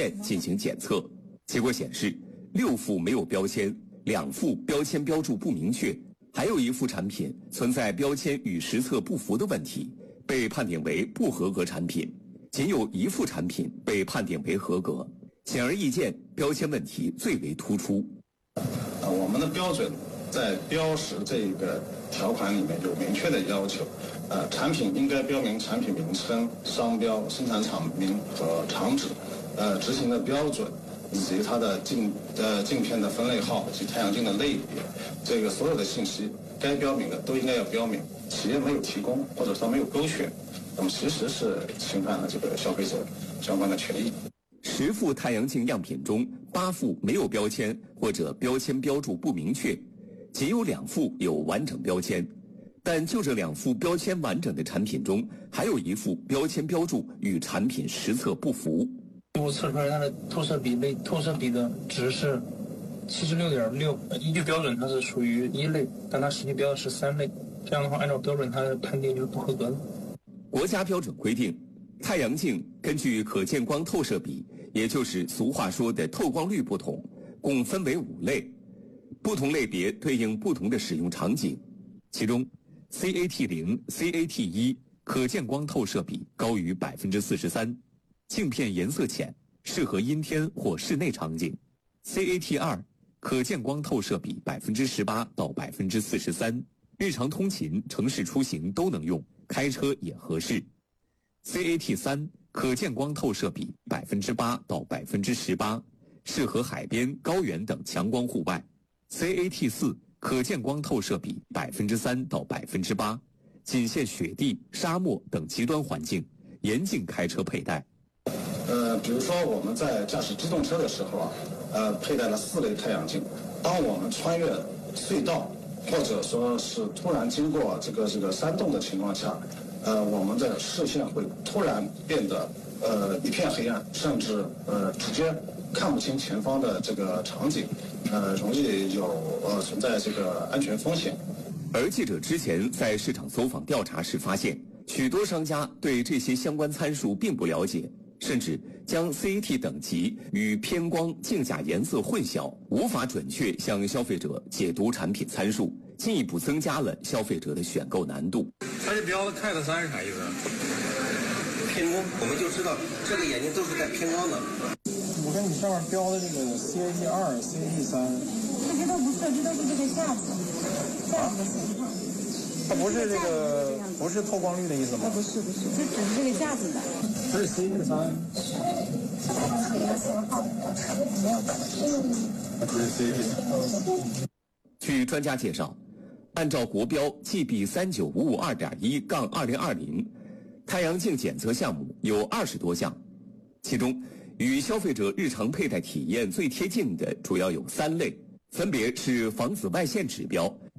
件进行检测，结果显示6副没有标签，2副标签标注不明确，还有1副产品存在标签与实测不符的问题，被判定为不合格产品。仅有1副产品被判定为合格。显而易见，标签问题最为突出。 我们的标准在标识这个条款里面有明确的要求，产品应该标明产品名称、商标、生产厂名和厂址，执行的标准，以及它的镜片的分类号以及太阳镜的类别，这个所有的信息该标明的都应该要标明。企业没有提供或者说没有勾选，那么其实是侵犯了这个消费者相关的权益。 10副太阳镜样品中，8副没有标签或者标签标注不明确，仅有2副有完整标签。但就这2副标签完整的产品中，还有1副标签标注与产品实测不符。 我测出来它的透射比的值是76.6，依据标准它是属于1类，但它实际标的是3类。这样的话，按照标准它的判定就是不合格的。 国家标准规定，太阳镜根据可见光透射比，也就是俗话说的透光率不同，共分为5类，不同类别对应不同的使用场景。其中 CAT0、CAT1 可见光透射比高于 43%， 镜片颜色浅，适合阴天或室内场景。CAT2 可见光透射比 18%到 43%， 日常通勤、城市出行都能用，开车也合适。CAT3 可见光透射比 8%到 18%， 适合海边、高原等强光户外。CAT4 可见光透射比 3%到 8%， 仅限雪地、沙漠等极端环境，严禁开车佩戴。 比如说我们在驾驶机动车的时候佩戴了4类太阳镜。当我们穿越隧道，或者说是突然经过这个山洞的情况下，我们的视线会突然变得一片黑暗，甚至直接看不清前方的这个场景，容易有存在这个安全风险。 而记者之前在市场走访调查时发现，许多商家对这些相关参数并不了解，甚至将 CAT 等级与偏光、镜架颜色混淆，无法准确向消费者解读产品参数，进一步增加了消费者的选购难度。 它这标的 CAT3是啥意思？ 偏光，我们就知道这个眼睛都是带偏光的。 我看你上面标的这个 CAT2、CAT3， 这些都不是，这都是这个架子的型号。 它不是这个，不是透光率的意思吗？ 不是，这只是这个架子的。 不是 CAT3， 是一个型号，没有的。 不是 CAT3。 据专家介绍，按照国标 GB39552.1-2020，太阳镜检测项目有20多项，其中与消费者日常佩戴体验最贴近的主要有3类，分别是防紫外线指标、